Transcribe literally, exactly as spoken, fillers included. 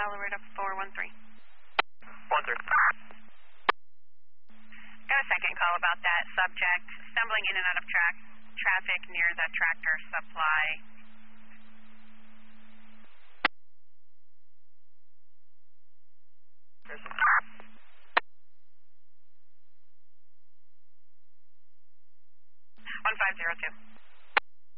Alorita four one three. one three. Got a second call about that subject stumbling in and out of track traffic near the Tractor Supply. one five zero two.